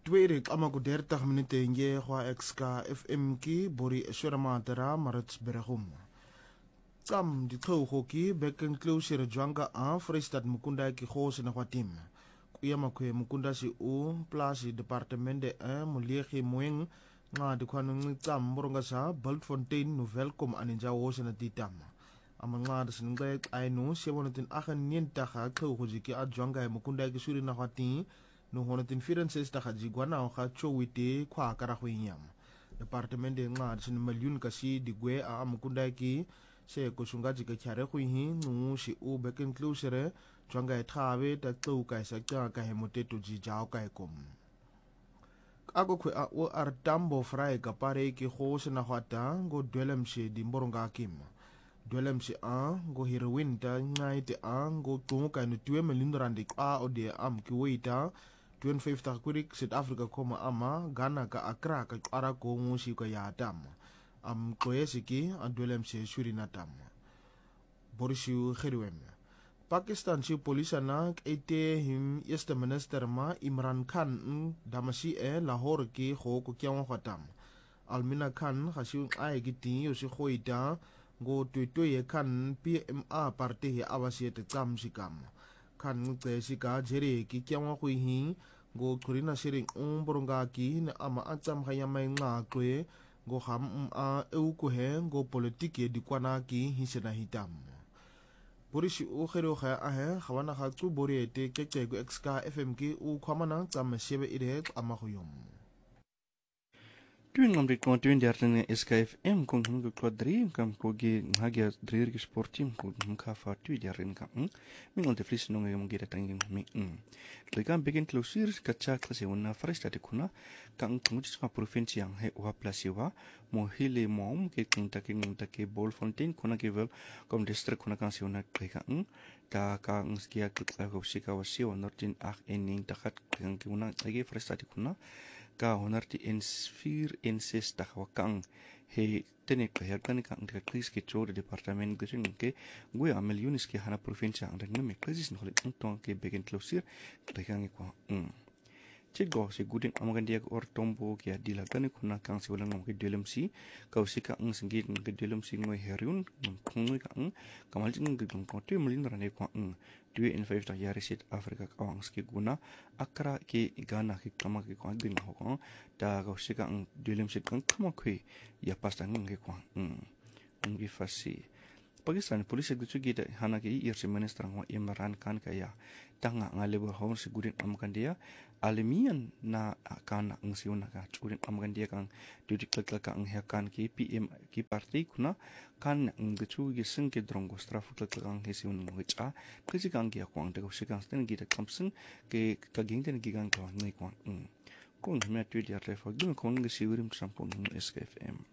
Tweede amaku 30 minuten nge kwa exka FM ki bori eswera matera Maritzburgum. Tsam di tau ki beken closure jwanga a Freestad mukunda ki khose na kwa tim. Kuya makwe mukunda si u plasi departemente muliegi mueng nga di kwanu ngi tsam boronga sa Bultfontein no welkom aninja wose na titam. Ama nga da singlek ainu 798 tau ki a jwanga mukunda ki suri na kwa tim. No 164 jigwana ka chowite kwa karahuinyam. Departemente nga sin milyun kasi digwe a amukunda ki se kusungaji ka kyare huihi ngu si u beken closure chwanga ethawe ta tau ka sakta ka hemoteto ji jao ka kom. Ako kwe a o artambo frai ka pare ki khose na hwata go dwelem se di mboronga kim. Dwelem se a go heroin ta ngaite a go tunga no 2 miljoen rand a o de am ki weita 52 kurik South Africa koma ama Ghana ka Accra ka ara ko ngusi ka yatam am koyesiki adwelem se Surinatam Borishu Khirwem Pakistan si polisa na ete him eerste minister ma Imran Khan damasi Lahore ki ho ko kyang khatam Almina Khan khasi ai giti yo si khoita go tuitoye Khan PMA party awasi te tsam sikam Khan ngte sika jere ki kyang ko hi go kurina siring boronga ki na ama atsam khaya mai nga kwe go ham a eu ko he go politiki di kwana ki hisena hitam Borishi o khero kha a he khawana kha tu bori te keke go exka FM ki u khamana tsam shebe ire ama khoyom Tuin am rekon tuin derten SKFM kung hung klodri kam kogi hagia drir sportim kung ka fa tu derin kam min on te flis no ngam gira tangin mi lekam begin closir kacha klase una farista de kuna kang kung ka provinsi yang he wa plasiwa mo hile mom ke kung take bol fontaine kuna ke vel kom district kuna kan si una ka ta ka ngia ka ko sika wasi wa nortin ach ening takat kang kuna age farista de kuna ka honarti en sfeer en sesta wakang he tene ka herkan ka ngka kris ke chor departament grin ke gwe amel yunis ke hana provincia ang ngme krisis no le ton ke begen closir rekang ko Chigo si gudin amagandia or tombo ke adila kan kuna kang si walang ke delem si ka usika ang singit ke delem si ngoy herun kung ka kamal jing ke ko tu mulin rane ko 2 in 5 ta yari sit Africa ka ang ski guna akra ke Ghana ke kama ke ko din ho ta ka usika ang delem si kan kama kwe ya pasta ng ko ngi fasi Pakistan police gutu gida hana ke irse minister ng Imran Khan kaya tanga ngalebo hon sigurin amkandia alimian na kana ang siuna ka churin amkandia kang dudikla ka ang hakan ke PM ki party kuna kan ang gutu gi sing ke drongo strafu kla kang hesiun mo cha kisi kang gi akwang de sikang sten gida kamsen ke kaging den gigang ka ngai kwang kung me tu dia refa gun kong gi siurim sampon SKFM